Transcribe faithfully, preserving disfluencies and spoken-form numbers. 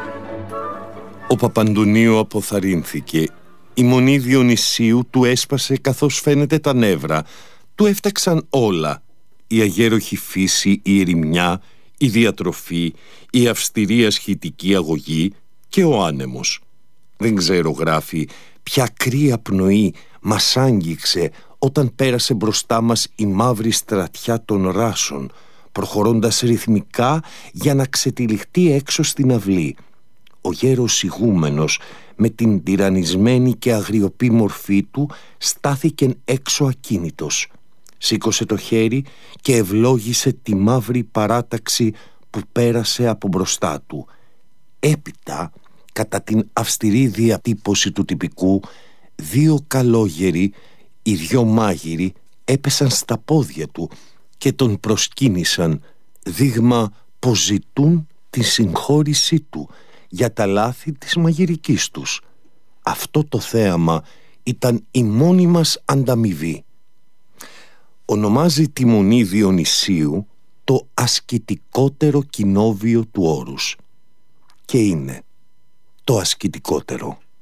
Ο Παπαντονίου αποθαρρύνθηκε. Η μονή Διονυσίου του έσπασε καθώς φαίνεται τα νεύρα. Του έφταξαν όλα. Η αγέροχη φύση, η ερημιά, η διατροφή, η αυστηρή ασχητική αγωγή και ο άνεμος. Δεν ξέρω, γράφει, ποια κρύα πνοή μας άγγιξε όταν πέρασε μπροστά μας η μαύρη στρατιά των ράσων, προχωρώντας ρυθμικά για να ξετυλιχτεί έξω στην αυλή. Ο γέρος ηγούμενος με την τυραννισμένη και αγριοπή μορφή του στάθηκεν έξω ακίνητος. Σήκωσε το χέρι και ευλόγησε τη μαύρη παράταξη που πέρασε από μπροστά του. Έπειτα, κατά την αυστηρή διατύπωση του τυπικού, δύο καλόγεροι, οι δυο μάγειροι, έπεσαν στα πόδια του και τον προσκύνησαν, δείγμα πως ζητούν τη συγχώρησή του για τα λάθη της μαγειρικής τους. Αυτό το θέαμα ήταν η μόνη μας ανταμοιβή. Ονομάζει τη μονή Διονυσίου το ασκητικότερο κοινόβιο του όρους. Και είναι το ασκητικότερο.